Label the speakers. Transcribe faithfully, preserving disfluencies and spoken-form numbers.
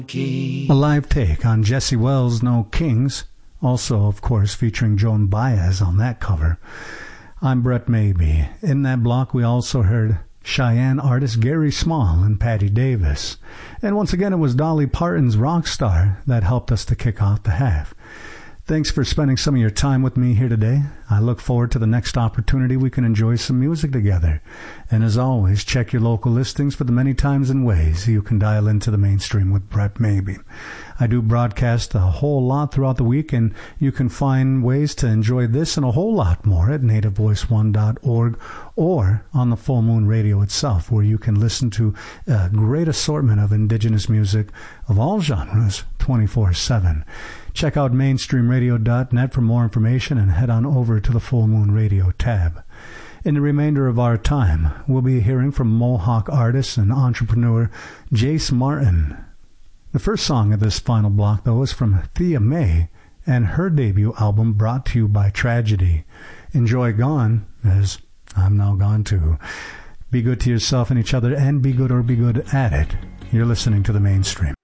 Speaker 1: A live take on Jesse Wells' No Kings, also, of course, featuring Joan Baez on that cover. I'm Brett Maybe. In that block, we also heard Cheyenne artist Gary Small and Patty Davis. And once again, it was Dolly Parton's Rockstar that helped us to kick off the half. Thanks for spending some of your time with me here today. I look forward to the next opportunity we can enjoy some music together. And as always, check your local listings for the many times and ways you can dial into the mainstream with Brett Maybe. I do broadcast a whole lot throughout the week, and you can find ways to enjoy this and a whole lot more at native voice one dot org or on the Full Moon Radio itself, where you can listen to a great assortment of indigenous music of all genres twenty-four seven. Check out mainstream radio dot net for more information and head on over to the Full Moon Radio tab. In the remainder of our time, we'll be hearing from Mohawk artist and entrepreneur Jace Martin. The first song of this final block, though, is from Thea May and her debut album, Brought to You by Tragedy. Enjoy Gone, as I'm now gone too. Be good to yourself and each other, and be good or be good at it. You're listening to the mainstream.